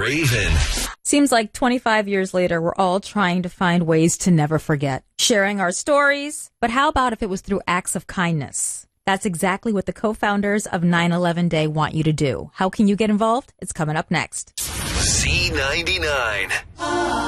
Raven. Seems like 25 years later, we're all trying to find ways to never forget. Sharing our stories. But how about if it was through acts of kindness? That's exactly what the co-founders of 9/11 Day want you to do. How can you get involved? It's coming up next. Z99.